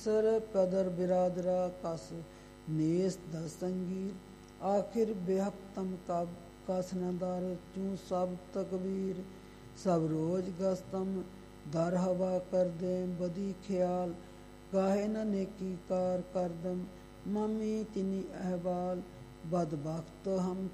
sir कदर बिरादरा कस नेस दसंगीर आखिर बेहक्तम कब कस नदार चूं सब तकबीर सब रोज गस्तम दर हवा कर दे बदी ख्याल गाहे न नेकी कार करदम मम्मी तिनी अहबाल बदबख्त हम